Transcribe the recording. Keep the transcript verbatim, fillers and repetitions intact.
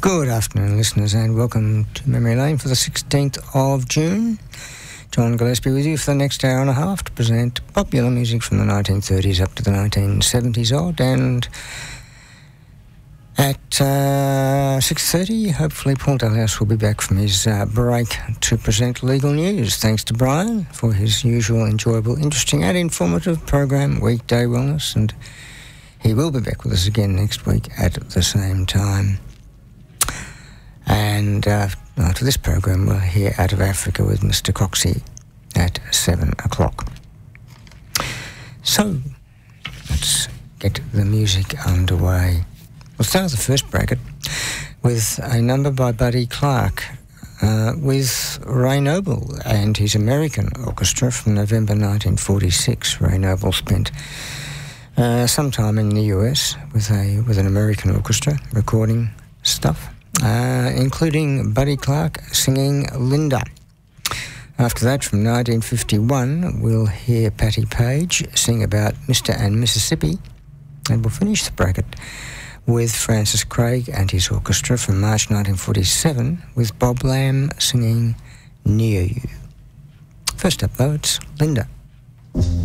Good afternoon, listeners, and welcome to Memory Lane for the sixteenth of June. John Gillespie with you for the next hour and a half to present popular music from the nineteen thirties up to the nineteen seventies odd, and at uh, six thirty, hopefully Paul Dalhouse will be back from his uh, break to present legal news. Thanks to Brian for his usual enjoyable, interesting and informative program, Weekday Wellness, and he will be back with us again next week at the same time. And uh, after this program, we'll hear Out of Africa with Mister Coxey at seven o'clock. So, let's get the music underway. We'll start with the first bracket with a number by Buddy Clark uh, with Ray Noble and his American Orchestra from November nineteen forty-six. Ray Noble spent uh, some time in the U S with a with an American orchestra recording stuff. Uh, including Buddy Clark singing Linda. After that, from nineteen fifty-one, we'll hear Patti Page sing about Mister and Mississippi, and we'll finish the bracket with Francis Craig and his orchestra from March nineteen forty-seven, with Bob Lamb singing Near You. First up, though, it's Linda.